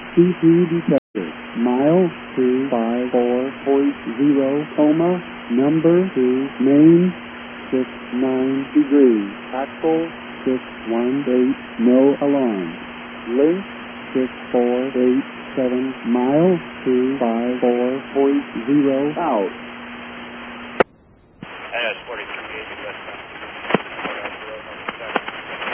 C2 detector. Mile 254.0, coma, number 2, main, 69 degrees. Axle 618, no alarm. Length 6487, mile 254.0 out. As 43 West